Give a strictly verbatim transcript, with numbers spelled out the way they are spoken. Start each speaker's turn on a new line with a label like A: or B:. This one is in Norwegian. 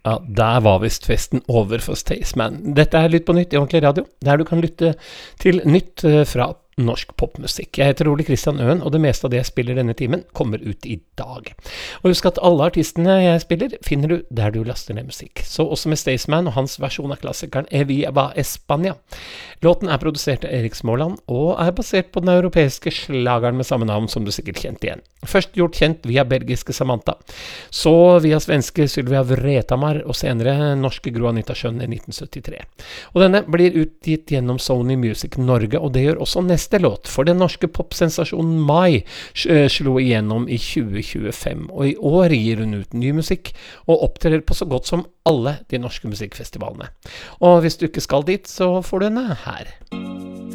A: Ja, der var visst festen over for Staysman. Dette er Lytt på nytt i Ordentlig Radio, der du kan lytte til nytt eh, fra norsk popmusikk. Jeg heter Ole Kristian Øen, og det meste av det jeg spiller denne timen kommer ut i dag. Og husk at alle artistene jeg spiller finner du der du laster ned musikk. Så også med Staysman og hans versjon av klassikeren Eviva Espania. Låten er produsert av Erik Småland, og er basert på den europeiske slageren med samme navn som du sikkert kjent igjen. Først gjort kjent via belgiske Samantha, så via svenske Sylvia Vretamar, og senere norske Gro Anita Schønn i nitten syttitre. Og denne blir utgitt gjennom Sony Music Norge, og det gjør også neste låt, for den norske popsensasjonen Mai slo igjennom i tjue tjuefem, og i år gir hun ut ny musikk, og opptrer på så godt som alle de norske musikkfestivalene. Og hvis du ikke skal dit, så får du henne her.